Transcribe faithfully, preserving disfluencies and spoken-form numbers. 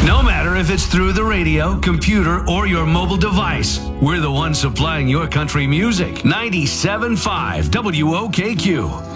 No matter if it's through the radio, computer, or your mobile device, we're the ones supplying your country music. ninety-seven point five W O K Q.